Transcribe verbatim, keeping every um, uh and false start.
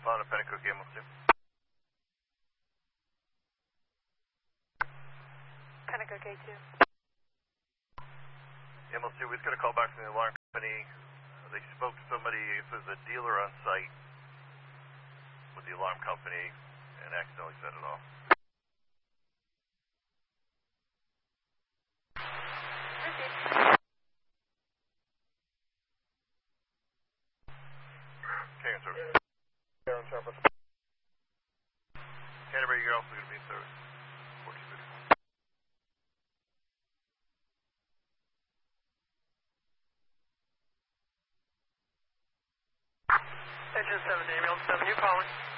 On a Pennacook ambulance two. Pennacook A two. Ambulance two, we just got a call back from the alarm company. They spoke to somebody, it was a dealer on site with the alarm company and accidentally set it off. Canterbury, service. Karen Shepherd. Canterbury, you're also going to be in service. fourteen fifty. Engine seven, ambulance seven, you calling?